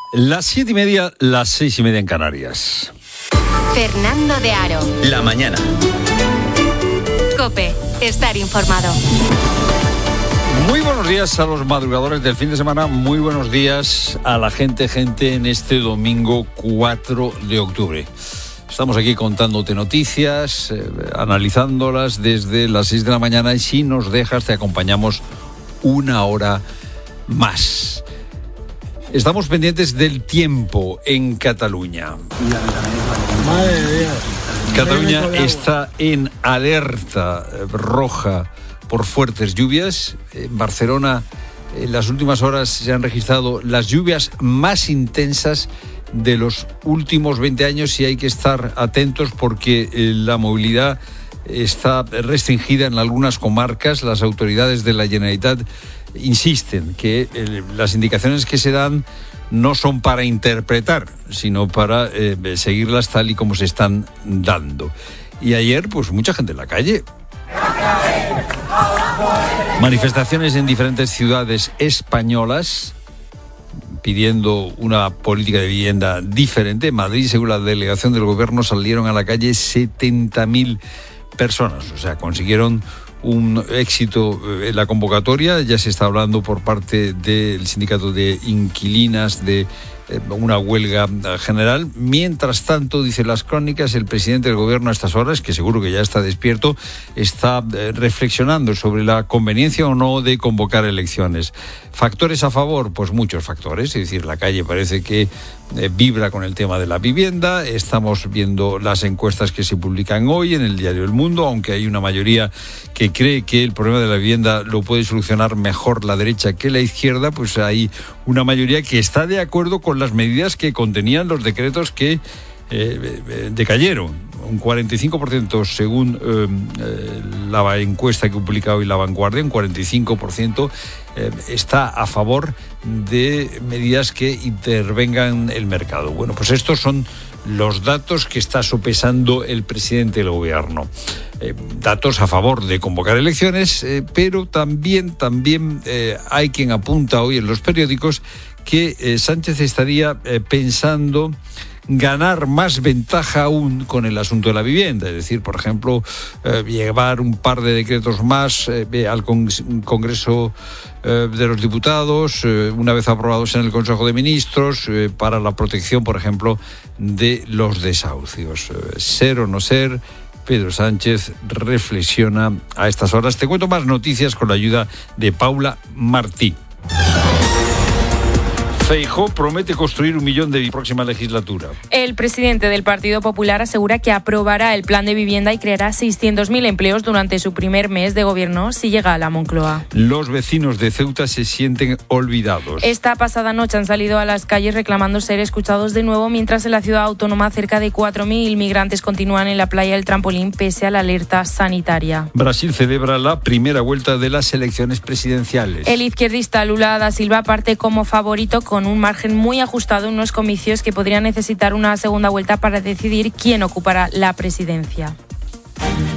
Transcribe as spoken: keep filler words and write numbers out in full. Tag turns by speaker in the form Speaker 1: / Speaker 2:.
Speaker 1: Las siete y media, las seis y media en Canarias.
Speaker 2: Fernando de Aro.
Speaker 3: La mañana.
Speaker 2: COPE. Estar informado.
Speaker 1: Muy buenos días a los madrugadores del fin de semana. Muy buenos días a la gente, gente en este domingo cuatro de octubre. Estamos aquí contándote noticias, eh, analizándolas desde las seis de la mañana y si nos dejas te acompañamos una hora más. Estamos pendientes del tiempo en Cataluña. Cataluña está en alerta roja por fuertes lluvias. En Barcelona, en las últimas horas se han registrado las lluvias más intensas de los últimos veinte años y hay que estar atentos porque la movilidad está restringida en algunas comarcas. Las autoridades de la Generalitat insisten que eh, las indicaciones que se dan no son para interpretar, sino para eh, seguirlas tal y como se están dando. Y ayer, pues mucha gente en la calle. Manifestaciones en diferentes ciudades españolas pidiendo una política de vivienda diferente. En Madrid, según la delegación del gobierno, salieron a la calle setenta mil personas. O sea, consiguieron un éxito en la convocatoria. Ya se está hablando por parte del sindicato de inquilinas de una huelga general. Mientras tanto, dicen las crónicas, el presidente del gobierno a estas horas, que seguro que ya está despierto, está reflexionando sobre la conveniencia o no de convocar elecciones. ¿Factores a favor? Pues muchos factores. Es decir, la calle parece que eh, vibra con el tema de la vivienda. Estamos viendo las encuestas que se publican hoy en el diario El Mundo, aunque hay una mayoría que cree que el problema de la vivienda lo puede solucionar mejor la derecha que la izquierda, pues hay una mayoría que está de acuerdo con las medidas que contenían los decretos que eh, decayeron. Un cuarenta y cinco por ciento según eh, eh, la encuesta que ha publicado hoy La Vanguardia, un cuarenta y cinco por ciento eh, está a favor de medidas que intervengan el mercado. Bueno, pues estos son los datos que está sopesando el presidente del gobierno. Eh, datos a favor de convocar elecciones, eh, pero también, también eh, hay quien apunta hoy en los periódicos que eh, Sánchez estaría eh, pensando ganar más ventaja aún con el asunto de la vivienda, es decir, por ejemplo, eh, llevar un par de decretos más eh, al con- Congreso eh, de los Diputados, eh, una vez aprobados en el Consejo de Ministros, eh, para la protección, por ejemplo, de los desahucios. Eh, ser o no ser, Pedro Sánchez reflexiona a estas horas. Te cuento más noticias con la ayuda de Paula Martí. Feijóo promete construir un millón de próxima legislatura.
Speaker 4: El presidente del Partido Popular asegura que aprobará el plan de vivienda y creará seiscientos mil empleos durante su primer mes de gobierno si llega a la Moncloa.
Speaker 1: Los vecinos de Ceuta se sienten olvidados.
Speaker 4: Esta pasada noche han salido a las calles reclamando ser escuchados de nuevo, mientras en la ciudad autónoma cerca de cuatro mil migrantes continúan en la playa del Trampolín pese a la alerta sanitaria.
Speaker 1: Brasil celebra la primera vuelta de las elecciones presidenciales.
Speaker 4: El izquierdista Lula da Silva parte como favorito con un margen muy ajustado en unos comicios que podrían necesitar una segunda vuelta para decidir quién ocupará la presidencia.